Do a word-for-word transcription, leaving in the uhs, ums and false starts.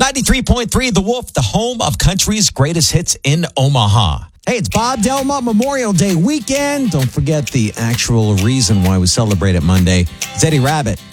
ninety-three point three The Wolf, the home of country's greatest hits in Omaha. Hey, it's Bob Delma, Memorial Day weekend. Don't forget the actual reason why we celebrate it Monday. It's Eddie Rabbit.